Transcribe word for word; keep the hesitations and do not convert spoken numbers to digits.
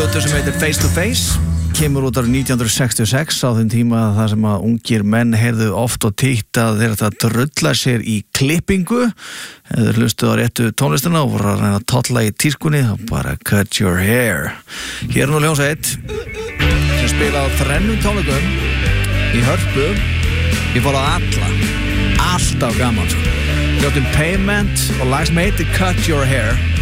plötu sem heitir Face to Face, kemur út árið nítján hundruð sextíu og sex, á þeim tíma þar sem að ungir menn heyrðu oft og títt að þeir þetta drulla sér í klippingu. Þeir hlustuðu á réttu tónlistina og voru að reyna að tolla í tískunni og bara cut your hair. Hér er nú hljómsveit sem spila á þrennum tónleikum í Hörpu. Ég fór á alla, alltaf gaman sko. Hljóttum Payment og lag sem heitir Cut Your Hair.